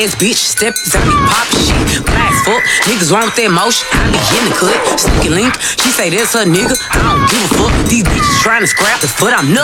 ass bitch, step out me pop shit. Blast fuck, niggas want that motion. I be in the cut, sneaky link. She say that's her nigga, I don't give a fuck. These bitches tryna scrap the foot, I'm nuts.